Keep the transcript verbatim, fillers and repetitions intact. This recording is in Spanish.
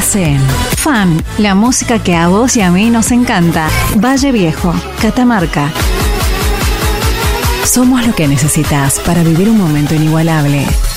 estás en Fan, la música que a vos y a mí nos encanta. Valle Viejo, Catamarca. Somos lo que necesitas para vivir un momento inigualable.